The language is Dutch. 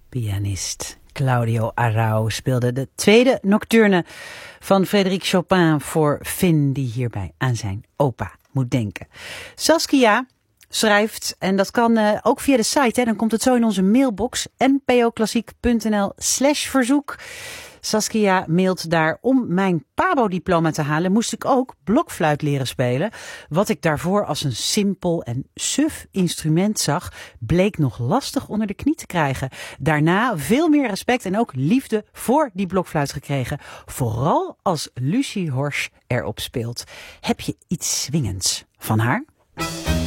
Pianist Claudio Arrau speelde de tweede nocturne van Frédéric Chopin voor Finn, die hierbij aan zijn opa moet denken. Saskia schrijft, en dat kan ook via de site, hè, dan komt het zo in onze mailbox, npoklassiek.nl/verzoek. Saskia mailt daar: om mijn PABO-diploma te halen moest ik ook blokfluit leren spelen. Wat ik daarvoor als een simpel en suf instrument zag, bleek nog lastig onder de knie te krijgen. Daarna veel meer respect en ook liefde voor die blokfluit gekregen. Vooral als Lucie Horsch erop speelt. Heb je iets swingends van haar?